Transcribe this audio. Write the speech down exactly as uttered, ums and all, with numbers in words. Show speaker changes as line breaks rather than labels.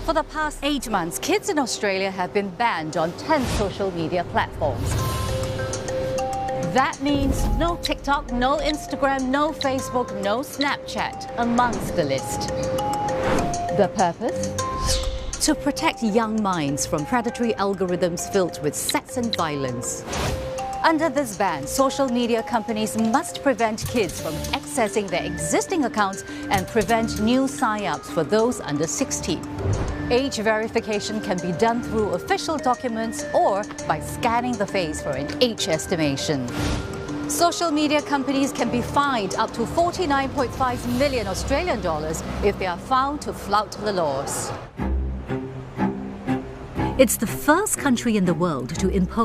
For the past eight months, kids in Australia have been banned on ten social media platforms. That means no TikTok, no Instagram, no Facebook, no Snapchat amongst the list. The purpose? To protect young minds from predatory algorithms filled with sex and violence. Under this ban, social media companies must prevent kids from accessing their existing accounts and prevent new sign-ups for those under sixteen. Age verification can be done through official documents or by scanning the face for an age estimation. Social media companies can be fined up to forty-nine point five million Australian dollars if they are found to flout the laws.
It's the first country in the world to impose